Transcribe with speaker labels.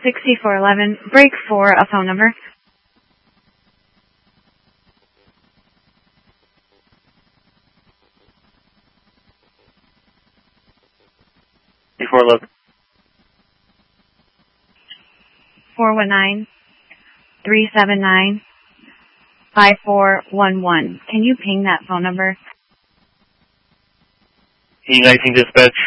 Speaker 1: 6411, break 4, a phone number.
Speaker 2: Before look.
Speaker 1: 419-379-5411. Can you ping that phone number?
Speaker 2: E19 dispatch.